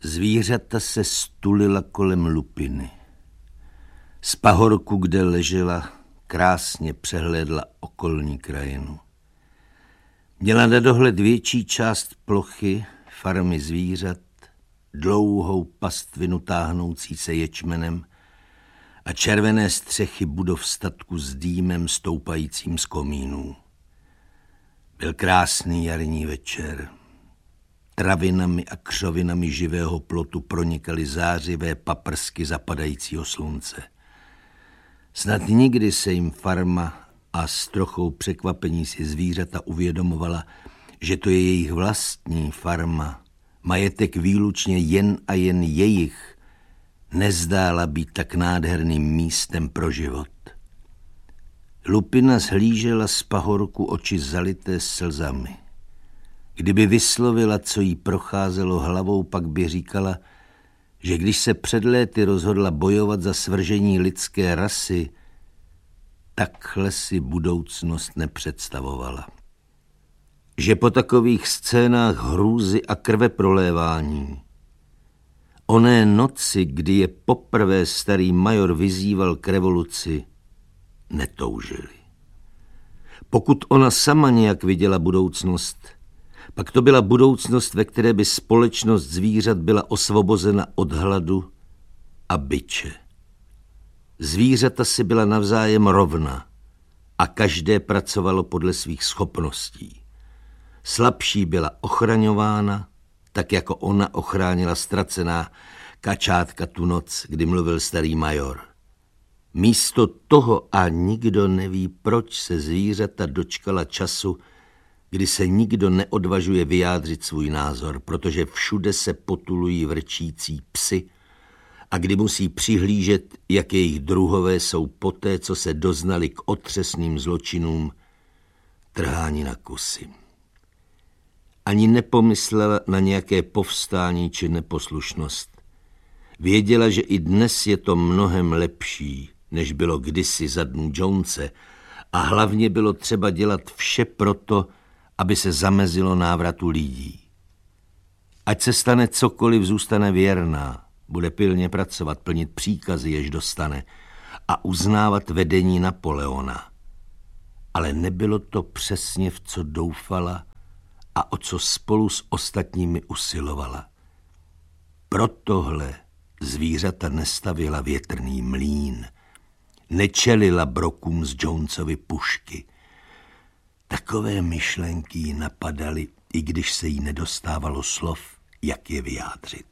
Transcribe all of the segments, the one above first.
Zvířata se stulila kolem Lupiny. Z pahorku, kde ležela, krásně přehlédla okolní krajinu. Měla na dohled větší část plochy, farmy zvířat, dlouhou pastvinu táhnoucí se ječmenem a červené střechy budov statku s dýmem stoupajícím z komínů. Byl krásný jarní večer. Travinami a křovinami živého plotu pronikaly zářivé paprsky zapadajícího slunce. Snad nikdy se jim farma a s trochou překvapení si zvířata uvědomovala, že to je jejich vlastní farma, majetek výlučně jen a jen jejich, nezdála být tak nádherným místem pro život. Lupina zhlížela z pahorku oči zalité slzami. Kdyby vyslovila, co jí procházelo hlavou, pak by říkala, že když se před léty rozhodla bojovat za svržení lidské rasy, takhle si budoucnost nepředstavovala. Že po takových scénách hrůzy a krveprolévání, oné noci, kdy je poprvé starý major vyzýval k revoluci, netoužili. Pokud ona sama nějak viděla budoucnost, pak to byla budoucnost, ve které by společnost zvířat byla osvobozena od hladu a biče. Zvířata si byla navzájem rovna a každé pracovalo podle svých schopností. Slabší byla ochraňována, tak jako ona ochránila ztracená kačátka tu noc, kdy mluvil starý major. Místo toho a nikdo neví, proč se zvířata dočkala času, kdy se nikdo neodvažuje vyjádřit svůj názor, protože všude se potulují vrčící psy a kdy musí přihlížet, jak jejich druhové jsou poté, co se doznali k otřesným zločinům, trháni na kusy. Ani nepomyslela na nějaké povstání či neposlušnost. Věděla, že i dnes je to mnohem lepší, než bylo kdysi za dnů Jonese, a hlavně bylo třeba dělat vše proto, aby se zamezilo návratu lidí. Ať se stane cokoliv, zůstane věrná, bude pilně pracovat, plnit příkazy, jež dostane, a uznávat vedení Napoleona. Ale nebylo to přesně, v co doufala a o co spolu s ostatními usilovala. Pro tohle zvířata nestavila větrný mlýn, nečelila brokům z Jonesovy pušky. Takové myšlenky jí napadaly, i když se jí nedostávalo slov, jak je vyjádřit.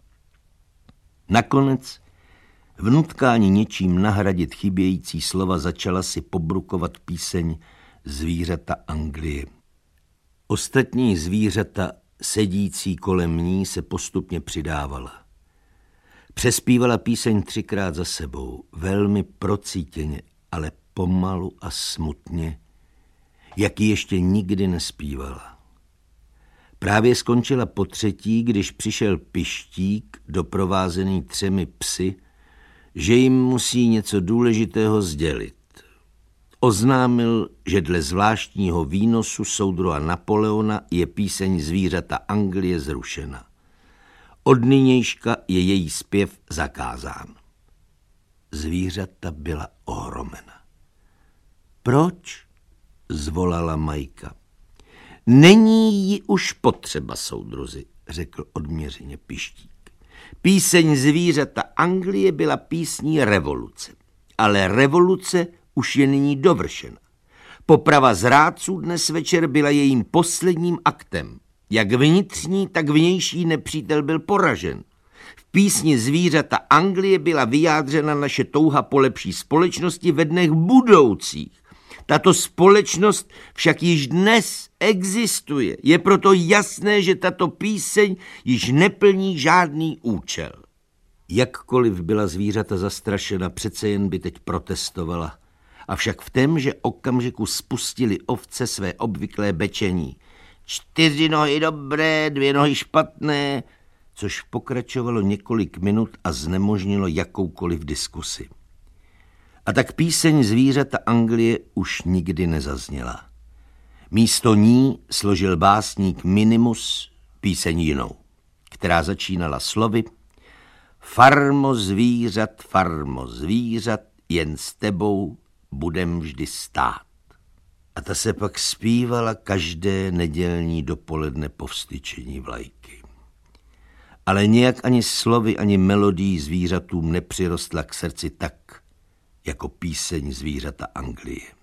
Nakonec v nutkání něčím nahradit chybějící slova začala si pobrukovat píseň Zvířata Anglie. Ostatní zvířata, sedící kolem ní, se postupně přidávala. Přespívala píseň 3krát za sebou, velmi procítěně, ale pomalu a smutně, jak ji ještě nikdy nespívala. Právě skončila po třetí, když přišel Pištík, doprovázený 3 psy, že jim musí něco důležitého sdělit. Oznámil, že dle zvláštního výnosu soudruha Napoleona je píseň Zvířata Anglie zrušena. Od nynějška je její zpěv zakázán. Zvířata byla ohromena. Proč? Zvolala Majka. Není ji už potřeba, soudruzi, řekl odměřeně Pištík. Píseň Zvířata Anglie byla písní revoluce, ale revoluce už je nyní dovršena. Poprava zrádců dnes večer byla jejím posledním aktem. Jak vnitřní, tak vnější nepřítel byl poražen. V písni Zvířata Anglie byla vyjádřena naše touha po lepší společnosti ve dnech budoucích. Tato společnost však již dnes existuje. Je proto jasné, že tato píseň již neplní žádný účel. Jakkoliv byla zvířata zastrašena, přece jen by teď protestovala. Avšak v témže okamžiku spustili ovce své obvyklé bečení. 4 nohy dobré, 2 nohy špatné, což pokračovalo několik minut a znemožnilo jakoukoliv diskusi. A tak píseň Zvířata Anglie už nikdy nezazněla. Místo ní složil básník Minimus píseň jinou, která začínala slovy: farmo zvířat, jen s tebou budem vždy stát. A ta se pak zpívala každé nedělní dopoledne po vstyčení vlajky. Ale nějak ani slovy, ani melodií zvířatům nepřirostla k srdci tak, jako píseň zvířata Anglie.